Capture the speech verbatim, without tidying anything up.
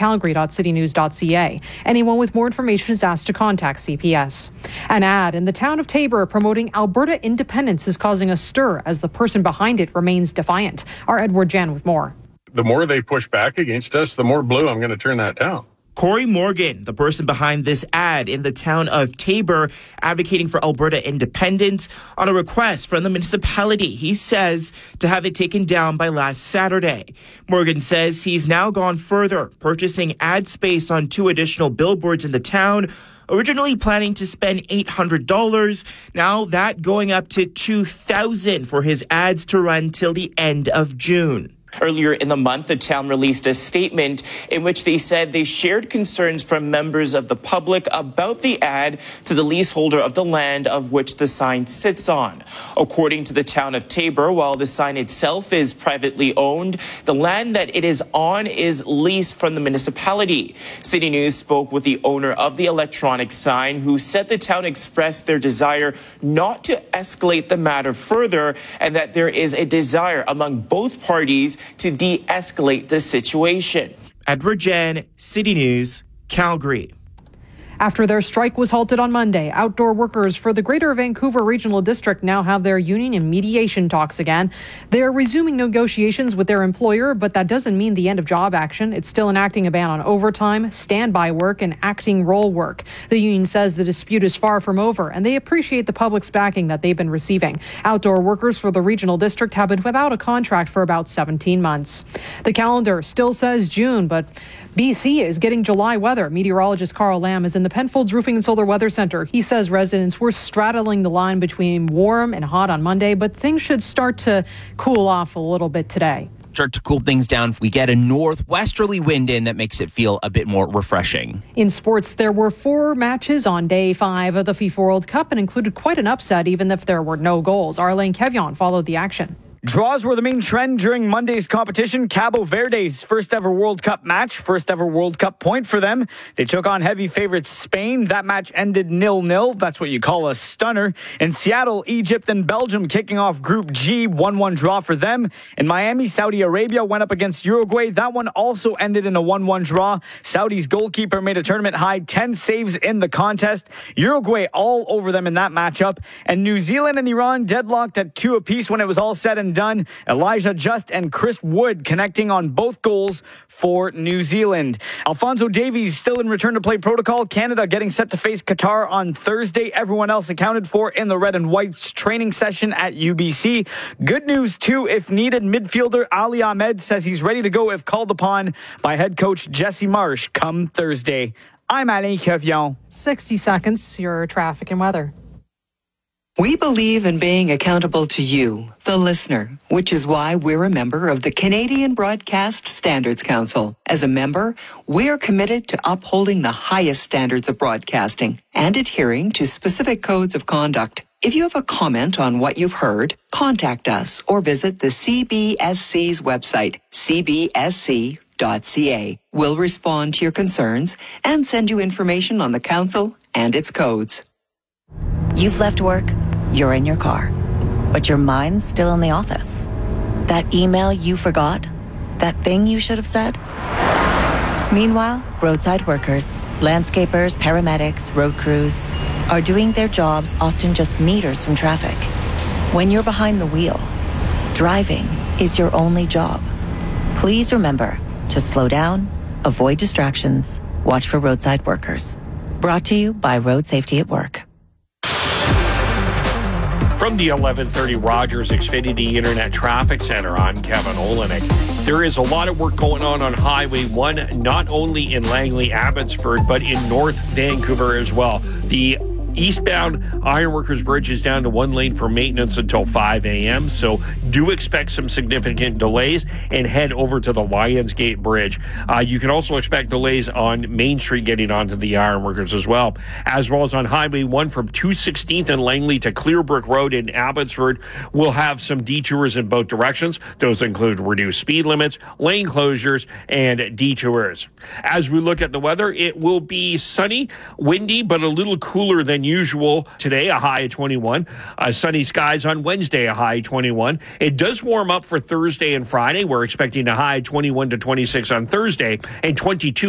calgary dot city news dot c a. Anyone with more information is asked to contact C P S. An ad in the town of Taber promoting Alberta independence is causing a stir as the person behind it remains defiant. Our Edward Jan with more. The more they push back against us, the more blue I'm going to turn that town. Corey Morgan, the person behind this ad in the town of Taber, advocating for Alberta independence on a request from the municipality, he says, to have it taken down by last Saturday. Morgan says he's now gone further, purchasing ad space on two additional billboards in the town, originally planning to spend eight hundred dollars, now that going up to two thousand dollars for his ads to run till the end of June. Earlier in the month, the town released a statement in which they said they shared concerns from members of the public about the ad to the leaseholder of the land of which the sign sits on. According to the town of Taber, while the sign itself is privately owned, the land that it is on is leased from the municipality. City News spoke with the owner of the electronic sign, who said the town expressed their desire not to escalate the matter further and that there is a desire among both parties to de-escalate the situation. Edward Jen, City News, Calgary. After their strike was halted on Monday, outdoor workers for the Greater Vancouver Regional District now have their union in mediation talks again. They are resuming negotiations with their employer, but that doesn't mean the end of job action. It's still enacting a ban on overtime, standby work, and acting role work. The union says the dispute is far from over, and they appreciate the public's backing that they've been receiving. Outdoor workers for the Regional District have been without a contract for about seventeen months. The calendar still says June, but B C is getting July weather. Meteorologist Carl Lamb is in the Penfolds Roofing and Solar Weather Center. He says residents were straddling the line between warm and hot on Monday, but things should start to cool off a little bit today. Start to cool things down if we get a northwesterly wind in that makes it feel a bit more refreshing. In sports, there were four matches on day five of the FIFA World Cup and included quite an upset, even if there were no goals. Arlene Kevion followed the action. Draws were the main trend during Monday's competition. Cabo Verde's first ever World Cup match, first ever World Cup point for them. They took on heavy favorites Spain. That match ended nil nil. That's what you call a stunner. In Seattle, Egypt and Belgium kicking off Group G, one one draw for them. In Miami, Saudi Arabia went up against Uruguay. That one also ended in a one one draw. Saudi's goalkeeper made a tournament high ten saves in the contest. Uruguay all over them in that matchup. And New Zealand and Iran deadlocked at two apiece when it was all said and done. Elijah Just and Chris Wood connecting on both goals for New Zealand. Alphonso Davies still in return to play protocol. Canada getting set to face Qatar on Thursday. Everyone else accounted for in the Red and White's training session at U B C. Good news too, if needed, midfielder Ali Ahmed says he's ready to go if called upon by head coach Jesse Marsh come Thursday. I'm Alain Kevion. sixty seconds, your traffic and weather. We believe in being accountable to you, the listener, which is why we're a member of the Canadian Broadcast Standards Council. As a member, we're committed to upholding the highest standards of broadcasting and adhering to specific codes of conduct. If you have a comment on what you've heard, contact us or visit the C B S C's website, c b s c dot c a. We'll respond to your concerns and send you information on the council and its codes. You've left work, you're in your car, but your mind's still in the office. That email you forgot? That thing you should have said? Meanwhile, roadside workers, landscapers, paramedics, road crews are doing their jobs often just meters from traffic. When you're behind the wheel, driving is your only job. Please remember to slow down, avoid distractions, watch for roadside workers. Brought to you by Road Safety at Work. From the eleven thirty Rogers Xfinity Internet Traffic Center, I'm Kevin Olenek. There is a lot of work going on on Highway one, not only in Langley, Abbotsford, but in North Vancouver as well. The eastbound Ironworkers Bridge is down to one lane for maintenance until five a.m., so do expect some significant delays and head over to the Lions Gate Bridge. Uh, you can also expect delays on Main Street getting onto the Ironworkers as well, as well as on Highway one from two sixteenth and Langley to Clearbrook Road in Abbotsford. We'll have some detours in both directions. Those include reduced speed limits, lane closures, and detours. As we look at the weather, it will be sunny, windy, but a little cooler than usual today, a high of twenty-one. Uh, sunny skies on Wednesday, a high of twenty-one. It does warm up for Thursday and Friday. We're expecting a high of twenty-one to twenty-six on Thursday and twenty-two